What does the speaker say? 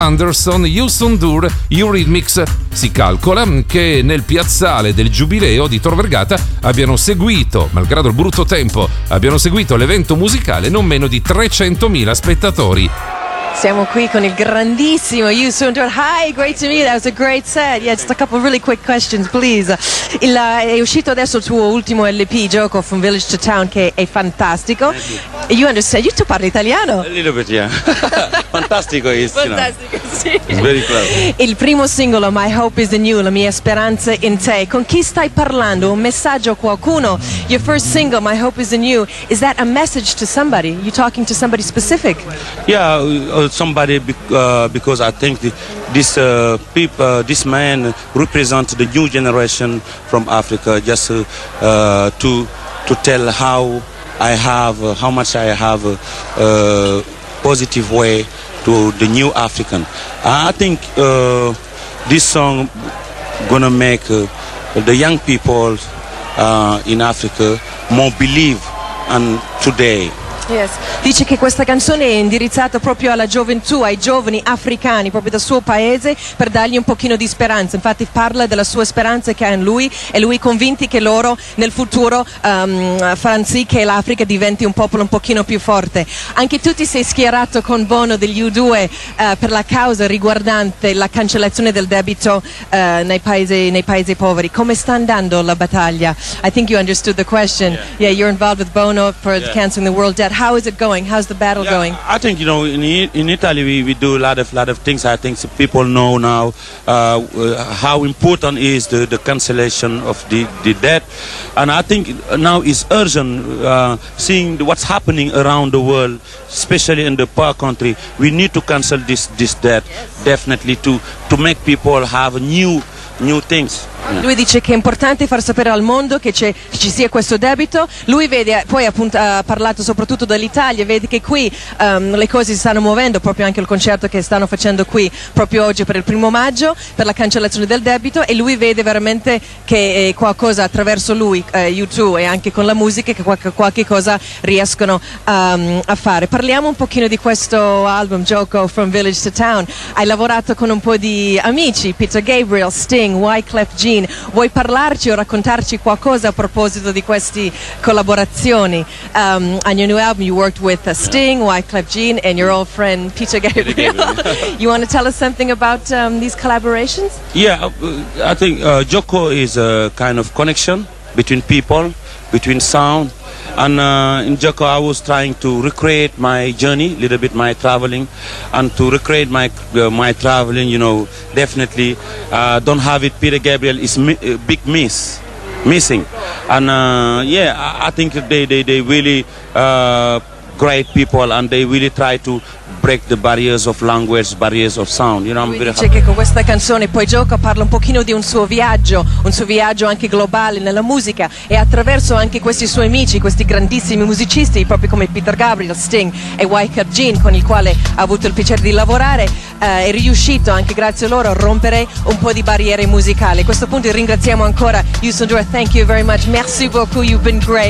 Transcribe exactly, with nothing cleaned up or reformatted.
Anderson, Houston Dur Eurythmics. Si calcola che nel piazzale del Giubileo di Tor Vergata abbiano seguito, malgrado il brutto tempo, abbiano seguito l'evento musicale non meno di trecentomila spettatori. Siamo qui con il grandissimo Houston Dur. Hi, great to meet you. That was a great set. Yeah, just a couple of really quick questions, please. Il, uh, è uscito adesso il tuo ultimo L P, Gioco, From Village to Town, che è fantastico. You understand? You tu parli italiano? A little bit, yeah. Fantastico is, Fantastico, you know, sì. it's very clever. Il primo singolo, My Hope is in You, La mia speranza in te. Con chi stai parlando? Un messaggio a qualcuno? Your first single, My Hope is in You, is that a message to somebody? You talking to somebody specific? Yeah, uh, somebody uh, because I think the, this uh, people, uh, this man represents the new generation from Africa. Just uh, uh, to to tell how I have, uh, how much I have a uh, uh, positive way to the new African. I think uh, this song gonna make uh, the young people uh, in Africa more believe and today. Yes. Dice che questa canzone è indirizzata proprio alla gioventù, ai giovani africani, proprio del suo paese, per dargli un pochino di speranza. Infatti parla della sua speranza che ha in lui e lui è convinto che loro nel futuro um, faranno sì che l'Africa diventi un popolo un pochino più forte. Anche tu ti sei schierato con Bono degli U due uh, per la causa riguardante la cancellazione del debito uh, nei, paesi, nei paesi poveri. Come sta andando la battaglia? I think you understood the question. Yeah, yeah, you're involved with Bono for yeah. canceling the world debt. How is it going? How's the battle yeah, going? I think, you know, in in Italy we, we do a lot of lot of things. I think people know now uh, how important is the, the cancellation of the, the debt, and I think now it's urgent uh, seeing what's happening around the world, especially in the poor country. We need to cancel this this debt definitely to to make people have new new things. Lui dice che è importante far sapere al mondo che c'è, ci sia questo debito. Lui vede, poi appunto, ha parlato soprattutto dell'Italia, vede che qui um, le cose si stanno muovendo, proprio anche il concerto che stanno facendo qui proprio oggi per il primo maggio, per la cancellazione del debito, e lui vede veramente che qualcosa attraverso lui, eh, U due, e anche con la musica, che qualche, qualche cosa riescono um, a fare. Parliamo un pochino di questo album, Gioco, From Village to Town. Hai lavorato con un po' di amici, Peter Gabriel, Sting, Wyclef Jean. Vuoi parlarci o raccontarci qualcosa a proposito di queste collaborazioni? Um, on your new album you worked with uh, Sting, Wyclef Jean and your old friend Peter Gabriel. You want to tell us something about um, these collaborations? Yeah, I think uh, Gioco is a kind of connection between people, between sound. And uh, in Gioco I was trying to recreate my journey, a little bit my traveling, and to recreate my uh, my traveling, you know, definitely uh, don't have it. Peter Gabriel is mi a big miss, missing, and uh, yeah, I, I think they they they really uh, great people, and they really try to break the barriers of language, barriers of sound. You know, I'm Lui very dice happy. che con questa canzone Poi Gioco parla un pochino di un suo viaggio, un suo viaggio anche globale nella musica, e attraverso anche questi suoi amici, questi grandissimi musicisti, proprio come Peter Gabriel, Sting e Wyclef Jean, con il quale ha avuto il piacere di lavorare, eh, è riuscito anche grazie a loro a rompere un po' di barriere musicali. A questo punto ringraziamo ancora Houston Dur. Thank you very much. Merci beaucoup. You've been great.